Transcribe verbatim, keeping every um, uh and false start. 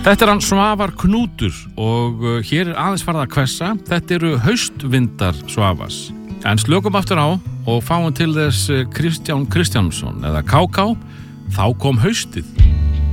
Þetta er hann Svavar Knútur og hér er aðeins farið að hvessa. Þetta eru haustvindar Svavars. En slökum aftur á og fáum til þess Kristján Kristjánsson eða K K. Þá kom haustið.